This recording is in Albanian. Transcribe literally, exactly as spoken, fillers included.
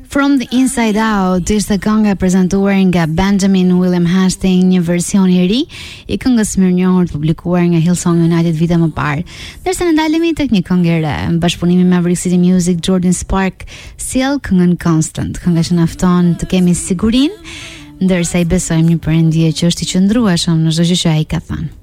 From the Inside Out ishte kënga e prezantuar nga Benjamin William Hastings, një version i ri i këngës së mirënjohur të publikuar nga Hillsong United vite më parë. Derisa ne ndalemi tek një këngë e re, në bashkëpunim me Maverick City Music, Jordan Spark sjell këngën Constant, kënga që na fton të kemi sigurinë, ndërsa i besojmë një perëndije që është i qëndrueshëm në çdo gjë që ai ka thënë.